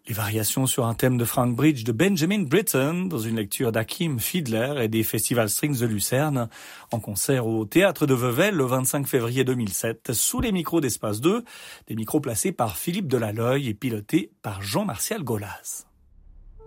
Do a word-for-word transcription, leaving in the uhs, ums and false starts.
Les variations sur un thème de Frank Bridge de Benjamin Britten dans une lecture d'Hakim Fiedler et des Festival Strings de Lucerne en concert au Théâtre de Vevey le vingt-cinq février deux mille sept sous les micros d'Espace deux, des micros placés par Philippe Delaloy et pilotés par Jean-Martial Golaz.